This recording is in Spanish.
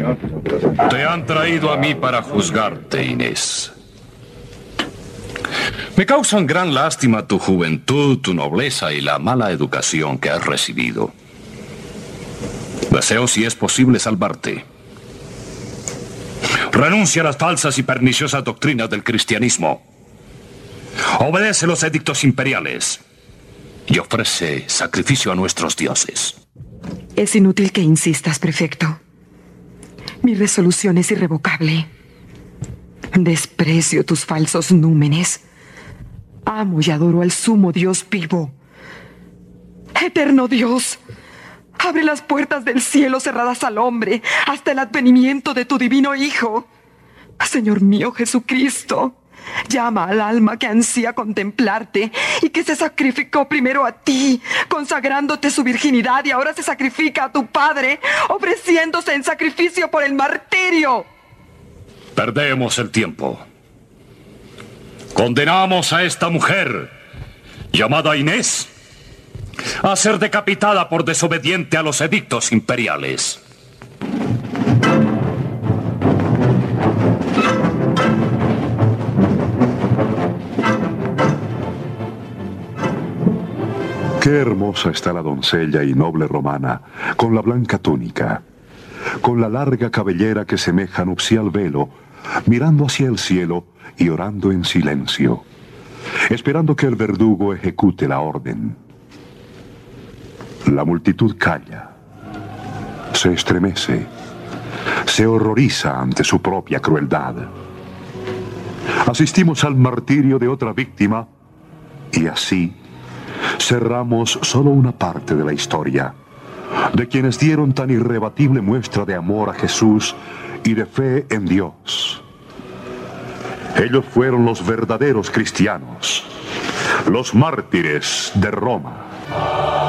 Te han traído a mí para juzgarte, Inés. Me causan gran lástima tu juventud, tu nobleza y la mala educación que has recibido. Deseo, si es posible, salvarte. Renuncia a las falsas y perniciosas doctrinas del cristianismo. Obedece los edictos imperiales y ofrece sacrificio a nuestros dioses. Es inútil que insistas, prefecto. Mi resolución es irrevocable. Desprecio tus falsos númenes. Amo y adoro al sumo Dios vivo. Eterno Dios, abre las puertas del cielo cerradas al hombre hasta el advenimiento de tu divino Hijo. Señor mío Jesucristo, llama al alma que ansía contemplarte y que se sacrificó primero a ti, consagrándote su virginidad, y ahora se sacrifica a tu Padre, ofreciéndose en sacrificio por el martirio. Perdemos el tiempo. Condenamos a esta mujer, llamada Inés, a ser decapitada por desobediente a los edictos imperiales. Qué hermosa está la doncella y noble romana, con la blanca túnica, con la larga cabellera que semeja nupcial velo, mirando hacia el cielo y orando en silencio, esperando que el verdugo ejecute la orden. La multitud calla, se estremece, se horroriza ante su propia crueldad. Asistimos al martirio de otra víctima y así cerramos solo una parte de la historia, de quienes dieron tan irrebatible muestra de amor a Jesús y de fe en Dios. Ellos fueron los verdaderos cristianos, los mártires de Roma.